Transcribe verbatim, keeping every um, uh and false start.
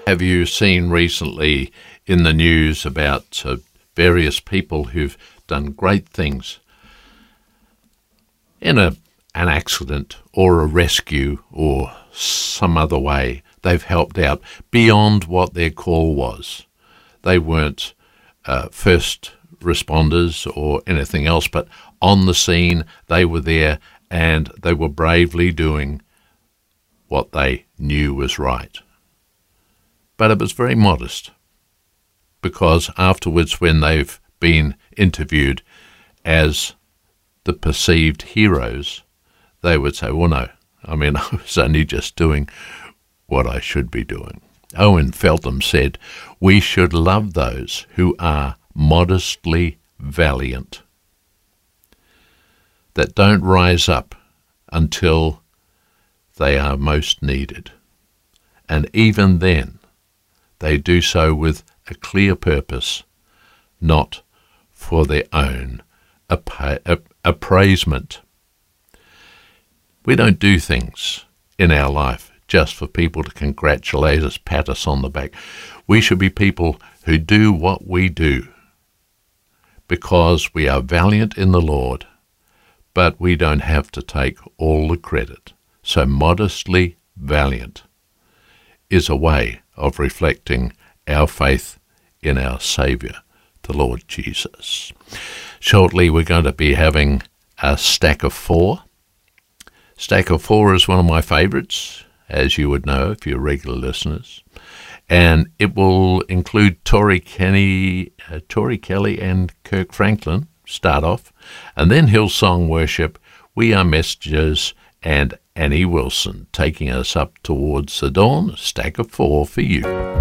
Have you seen recently in the news about uh, various people who've done great things in a an accident or a rescue or some other way? They've helped out beyond what their call was. They weren't uh, first responders or anything else, but on the scene, they were there and they were bravely doing what they knew was right. But it was very modest, because afterwards, when they've been interviewed as the perceived heroes, they would say, well, no, I mean, I was only just doing what I should be doing. Owen Feltham said, we should love those who are modestly valiant, that don't rise up until they are most needed. And even then, they do so with a clear purpose, not for their own appa- appraisement. We don't do things in our life just for people to congratulate us, pat us on the back. We should be people who do what we do because we are valiant in the Lord, but we don't have to take all the credit. So modestly valiant is a way of reflecting our faith in our Saviour, the Lord Jesus. Shortly, we're going to be having a stack of four. Stack of four is one of my favourites, as you would know if you're regular listeners. And it will include Tori Kenny, uh, Tori Kelly and Kirk Franklin, start off. And then Hillsong Worship, We Are Messengers, and Annie Wilson, taking us up towards the dawn. A stack of four for you.